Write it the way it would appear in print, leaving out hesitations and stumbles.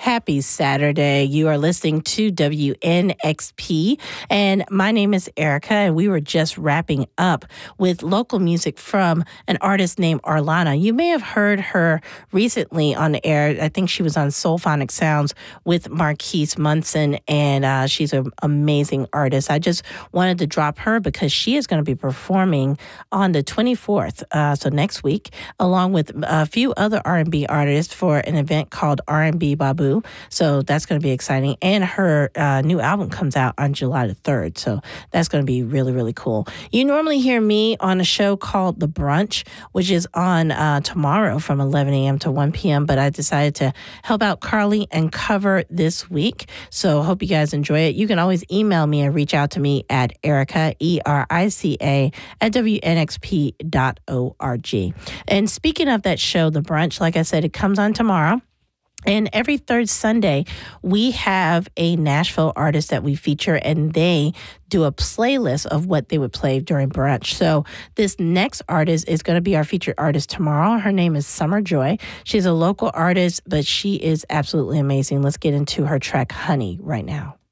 Happy Saturday. You are listening to WNXP, and my name is Erica, and we were just wrapping up with local music from an artist named Arlana. You may have heard her recently on the air. I think she was on Soulphonic Sounds with Marquise Munson, and she's an amazing artist. I just wanted to drop her because she is going to be performing on the 24th, so next week, along with a few other R&B artists for an event called R&B Babu. So that's going to be exciting. And her new album comes out on July the 3rd. So that's going to be really, really cool. You normally hear me on a show called The Brunch, which is on tomorrow from 11 a.m. to 1 p.m. But I decided to help out Carly and cover this week. So hope you guys enjoy it. You can always email me and reach out to me at Erica, ERICA, at WNXP.org. And speaking of that show, The Brunch, like I said, it comes on tomorrow. And every third Sunday, we have a Nashville artist that we feature, and they do a playlist of what they would play during brunch. So this next artist is going to be our featured artist tomorrow. Her name is Summer Joy. She's a local artist, but she is absolutely amazing. Let's get into her track, Honey, right now.